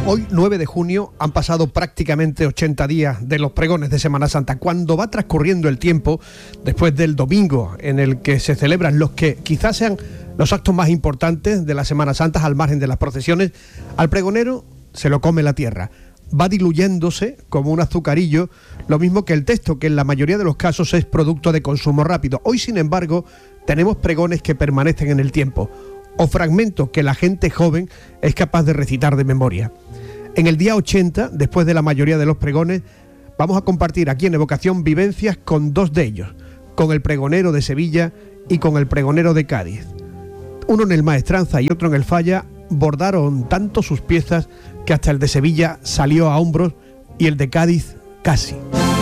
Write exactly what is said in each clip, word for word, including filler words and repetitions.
Hoy, nueve de junio, han pasado prácticamente ochenta días de los pregones de Semana Santa. Cuando va transcurriendo el tiempo, después del domingo en el que se celebran los que quizás sean los actos más importantes de la Semana Santa, al margen de las procesiones, al pregonero se lo come la tierra. Va diluyéndose como un azucarillo, lo mismo que el texto, que en la mayoría de los casos es producto de consumo rápido. Hoy, sin embargo, tenemos pregones que permanecen en el tiempo, o fragmentos que la gente joven es capaz de recitar de memoria. En el día ochenta, después de la mayoría de los pregones, vamos a compartir aquí en Evocación vivencias con dos de ellos, con el pregonero de Sevilla y con el pregonero de Cádiz. Uno en el Maestranza y otro en el Falla bordaron tanto sus piezas que hasta el de Sevilla salió a hombros y el de Cádiz casi.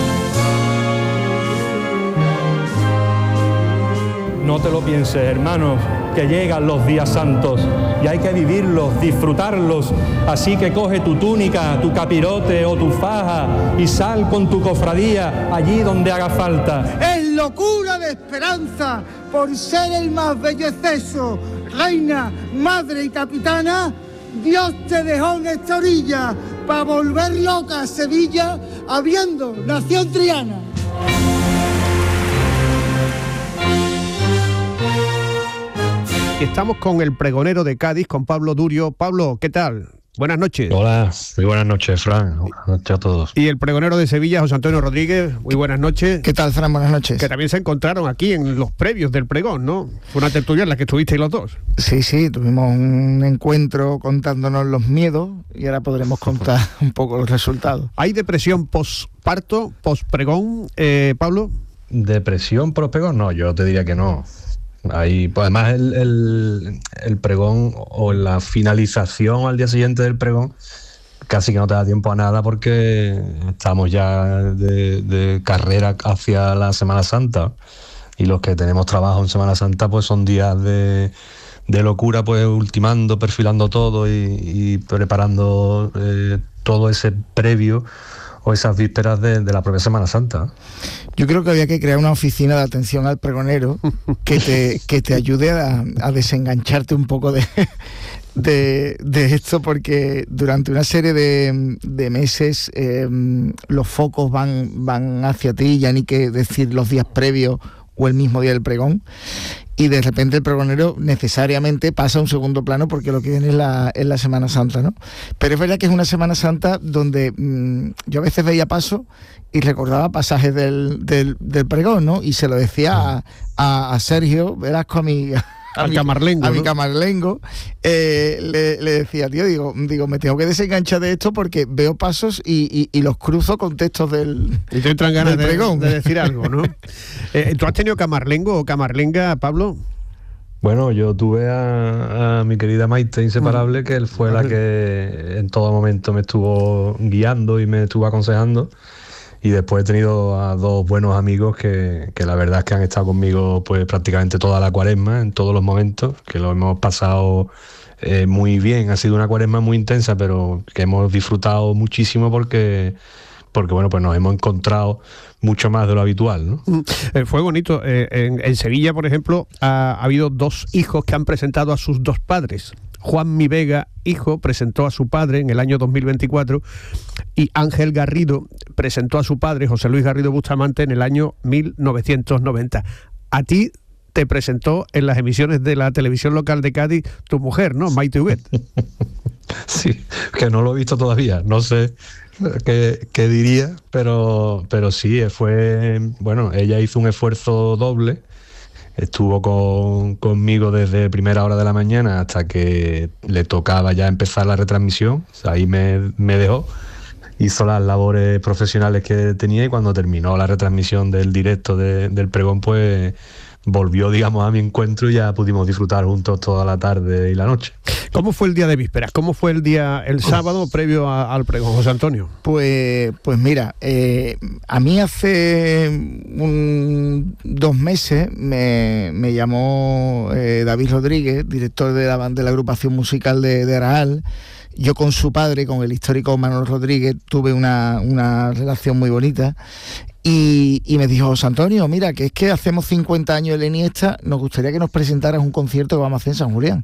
No te lo pienses, hermanos, que llegan los días santos y hay que vivirlos, disfrutarlos. Así que coge tu túnica, tu capirote o tu faja y sal con tu cofradía allí donde haga falta. Es locura de esperanza por ser el más bello exceso. Reina, madre y capitana, Dios te dejó en esta orilla para volver loca a Sevilla, habiendo nación Triana. Estamos con el pregonero de Cádiz, con Pablo Durio. Pablo, ¿qué tal? Buenas noches. Hola, muy buenas noches, Fran. Buenas noches a todos. Y el pregonero de Sevilla, José Antonio Rodríguez. Muy buenas noches. ¿Qué tal, Fran? Buenas noches. Que también se encontraron aquí en los previos del pregón, ¿no? Fue una tertulia en la que estuvisteis los dos. Sí, sí, tuvimos un encuentro contándonos los miedos y ahora podremos contar un poco los resultados. ¿Hay depresión posparto, pospregón, eh, Pablo? ¿Depresión pospregón? No, yo te diría que no. Ahí, pues además el, el, el pregón o la finalización al día siguiente del pregón casi que no te da tiempo a nada porque estamos ya de, de carrera hacia la Semana Santa y los que tenemos trabajo en Semana Santa pues son días de, de locura, pues ultimando, perfilando todo y, y preparando eh, todo ese previo o esas vísperas de, de la propia Semana Santa. Yo creo que había que crear una oficina de atención al pregonero que te, que te ayude a, a desengancharte un poco de, de, de esto, porque durante una serie de, de meses eh, los focos van, van hacia ti, ya ni que decir los días previos o el mismo día del pregón, y de repente el pregonero necesariamente pasa a un segundo plano porque lo que viene es la, es la Semana Santa, ¿no? Pero es verdad que es una Semana Santa donde mmm, yo a veces veía paso y recordaba pasajes del, del, del pregón, ¿no? Y se lo decía a, a, a Sergio Velasco, a mi... A Al mi, camarlengo, a mi ¿no? camarlengo, eh, le, le decía, tío, digo, digo, me tengo que desenganchar de esto porque veo pasos y, y, y los cruzo con textos del Y te entran ganas del de, pregón. de decir algo, ¿no? eh, ¿Tú has tenido camarlengo o camarlenga, Pablo? Bueno, yo tuve a, a mi querida Maite Inseparable, que él fue la que en todo momento me estuvo guiando y me estuvo aconsejando. Y después he tenido a dos buenos amigos que, que la verdad es que han estado conmigo pues prácticamente toda la cuaresma, en todos los momentos, que lo hemos pasado eh, muy bien. Ha sido una cuaresma muy intensa, pero que hemos disfrutado muchísimo porque, porque bueno, pues nos hemos encontrado mucho más de lo habitual, ¿no? Mm, eh, fue bonito. Eh, en, en Sevilla, por ejemplo, ha, ha habido dos hijos que han presentado a sus dos padres. Juan Mi Vega, hijo, presentó a su padre en el año dos mil veinticuatro y Ángel Garrido presentó a su padre, José Luis Garrido Bustamante, en el año mil novecientos noventa. A ti te presentó en las emisiones de la televisión local de Cádiz tu mujer, ¿no? Maite Huguet. Sí, que no lo he visto todavía, no sé qué, qué diría, pero, pero sí, fue, bueno, ella hizo un esfuerzo doble. Estuvo con, conmigo desde primera hora de la mañana hasta que le tocaba ya empezar la retransmisión. O sea, ahí me, me dejó, hizo las labores profesionales que tenía y cuando terminó la retransmisión del directo de, del pregón, pues volvió, digamos, a mi encuentro y ya pudimos disfrutar juntos toda la tarde y la noche. ¿Cómo fue el día de vísperas? ¿Cómo fue el día, el sábado previo a, al pregón, José Antonio? Pues, pues mira, eh, a mí hace un, dos meses me, me llamó eh, David Rodríguez, director de la, de la agrupación musical de, de Araal. Yo con su padre, con el histórico Manuel Rodríguez, tuve una, una relación muy bonita. Y, y me dijo, José Antonio, mira, que es que hacemos cincuenta años de Iniesta, nos gustaría que nos presentaras un concierto que vamos a hacer en San Julián.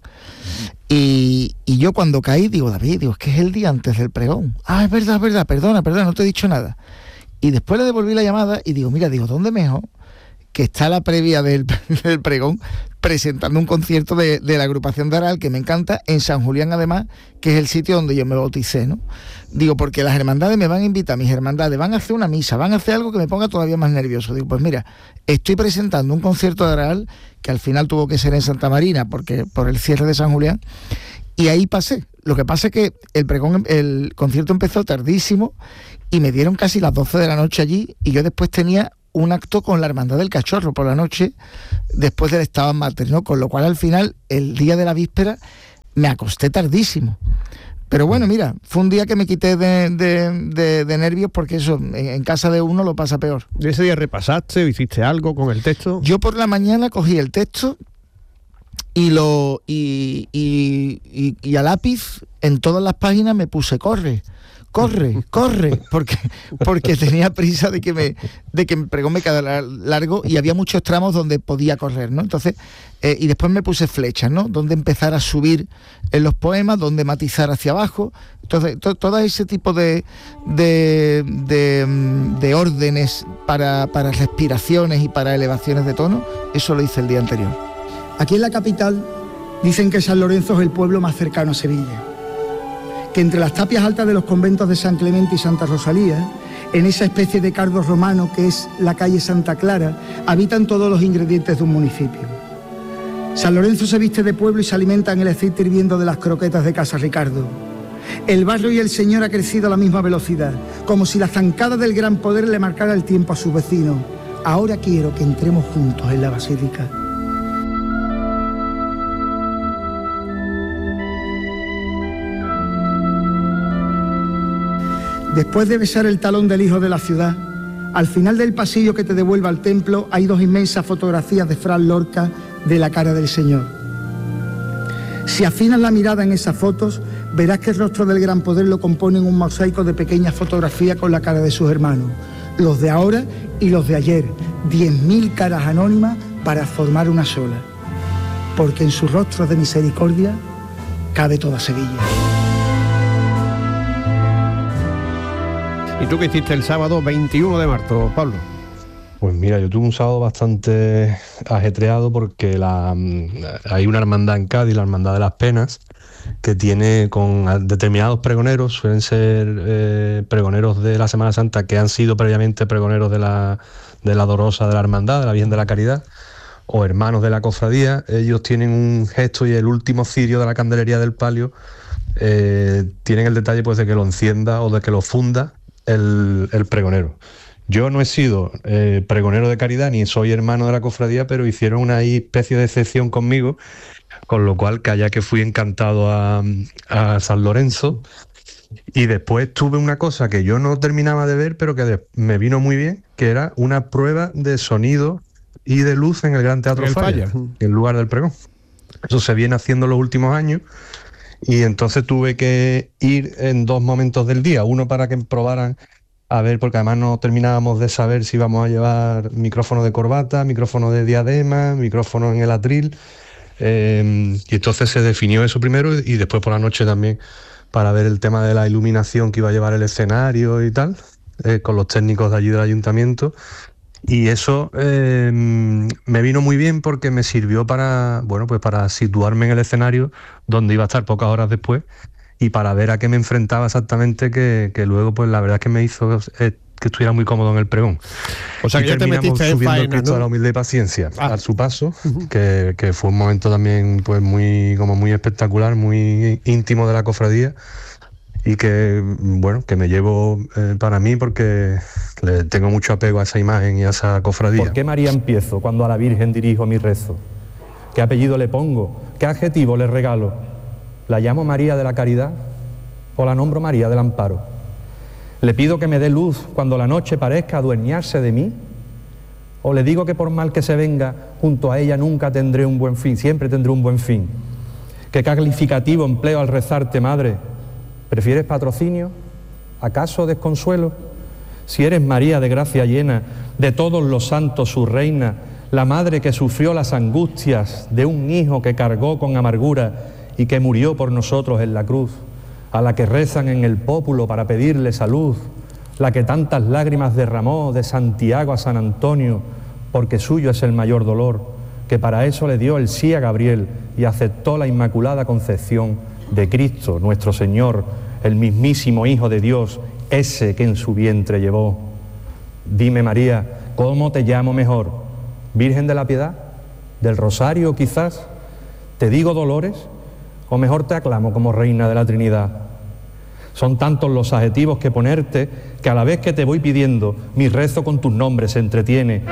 Y, y yo cuando caí, digo, David, digo, es que es el día antes del pregón. Ah, es verdad, es verdad, perdona, perdona, no te he dicho nada. Y después le devolví la llamada y digo, mira, digo, ¿dónde mejor que está la previa del, del pregón presentando un concierto de, de la agrupación de Aral, que me encanta, en San Julián además, que es el sitio donde yo me bauticé, ¿no? Digo, porque las hermandades me van a invitar, mis hermandades van a hacer una misa, van a hacer algo que me ponga todavía más nervioso. Digo, pues mira, estoy presentando un concierto de Aral, que al final tuvo que ser en Santa Marina, porque por el cierre de San Julián, y ahí pasé. Lo que pasa es que el pregón, el concierto empezó tardísimo, y me dieron casi las doce de la noche allí, y yo después tenía un acto con la Hermandad del Cachorro por la noche, después del Stabat Mater, ¿no? Con lo cual al final, el día de la víspera, me acosté tardísimo. Pero bueno, mira, fue un día que me quité de, de, de, de nervios, porque eso, en, en casa de uno lo pasa peor. ¿Y ese día repasaste o hiciste algo con el texto? Yo por la mañana cogí el texto y lo y, y, y, y a lápiz en todas las páginas me puse corre. Corre, corre, porque porque tenía prisa de que me de que el pregón me quedara largo y había muchos tramos donde podía correr, ¿no? Entonces, eh, y después me puse flechas, ¿no? Donde empezar a subir en los poemas, donde matizar hacia abajo. Entonces, to, todo ese tipo de de, de, de órdenes para, para respiraciones y para elevaciones de tono, eso lo hice el día anterior. Aquí en la capital dicen que San Lorenzo es el pueblo más cercano a Sevilla, que entre las tapias altas de los conventos de San Clemente y Santa Rosalía, en esa especie de cardo romano que es la calle Santa Clara, habitan todos los ingredientes de un municipio. San Lorenzo se viste de pueblo y se alimenta en el aceite hirviendo de las croquetas de Casa Ricardo. El barrio y el señor ha crecido a la misma velocidad, como si la zancada del gran poder le marcara el tiempo a sus vecinos. Ahora quiero que entremos juntos en la basílica. Después de besar el talón del hijo de la ciudad, al final del pasillo que te devuelve al templo hay dos inmensas fotografías de Fran Lorca de la cara del Señor. Si afinas la mirada en esas fotos, verás que el rostro del gran poder lo componen un mosaico de pequeñas fotografías con la cara de sus hermanos, los de ahora y los de ayer, diez mil caras anónimas para formar una sola, porque en sus rostros de misericordia cabe toda Sevilla. ¿Y tú qué hiciste el sábado veintiuno de marzo, Pablo? Pues mira, yo tuve un sábado bastante ajetreado porque la, hay una hermandad en Cádiz, la Hermandad de las Penas, que tiene con determinados pregoneros, suelen ser eh, pregoneros de la Semana Santa que han sido previamente pregoneros de la, de la Dolorosa de la Hermandad, de la Virgen de la Caridad, o hermanos de la cofradía. Ellos tienen un gesto y el último cirio de la candelería del palio eh, tienen el detalle pues de que lo encienda o de que lo funda el, el pregonero. Yo no he sido eh, pregonero de caridad ni soy hermano de la cofradía, pero hicieron una especie de excepción conmigo, con lo cual calla que fui encantado a, a San Lorenzo. Y después tuve una cosa que yo no terminaba de ver, pero que de, me vino muy bien, que era una prueba de sonido y de luz en el Gran Teatro Falla, en lugar del pregón. Eso se viene haciendo en los últimos años. Y entonces tuve que ir en dos momentos del día, uno para que probaran a ver, porque además no terminábamos de saber si íbamos a llevar micrófono de corbata, micrófono de diadema, micrófono en el atril, eh, y entonces se definió eso primero y después por la noche también para ver el tema de la iluminación que iba a llevar el escenario y tal, eh, con los técnicos de allí del ayuntamiento. Y eso eh, me vino muy bien porque me sirvió para, bueno, pues para situarme en el escenario donde iba a estar pocas horas después y para ver a qué me enfrentaba exactamente, que, que luego pues la verdad es que me hizo eh, que estuviera muy cómodo en el pregón. O sea, que ya te metiste en faena, el Cristo, ¿no? De la humildad y paciencia ah. a su paso, uh-huh. que, que fue un momento también pues muy, como muy espectacular, muy íntimo de la cofradía. Y que, bueno, que me llevo eh, para mí porque le tengo mucho apego a esa imagen y a esa cofradía. ¿Por qué María empiezo cuando a la Virgen dirijo mi rezo? ¿Qué apellido le pongo? ¿Qué adjetivo le regalo? ¿La llamo María de la Caridad o la nombro María del Amparo? ¿Le pido que me dé luz cuando la noche parezca adueñarse de mí? ¿O le digo que por mal que se venga, junto a ella nunca tendré un buen fin, siempre tendré un buen fin? ¿Qué calificativo empleo al rezarte, madre? ¿Prefieres patrocinio? ¿Acaso desconsuelo? Si eres María de gracia llena, de todos los santos su reina, la madre que sufrió las angustias de un hijo que cargó con amargura y que murió por nosotros en la cruz, a la que rezan en el pópulo para pedirle salud, la que tantas lágrimas derramó de Santiago a San Antonio, porque suyo es el mayor dolor, que para eso le dio el sí a Gabriel y aceptó la Inmaculada Concepción de Cristo, nuestro Señor, el mismísimo Hijo de Dios, ese que en su vientre llevó. Dime, María, ¿cómo te llamo mejor? ¿Virgen de la Piedad? ¿Del Rosario quizás? ¿Te digo Dolores? ¿O mejor te aclamo como Reina de la Trinidad? Son tantos los adjetivos que ponerte que a la vez que te voy pidiendo, mi rezo con tus nombres se entretiene.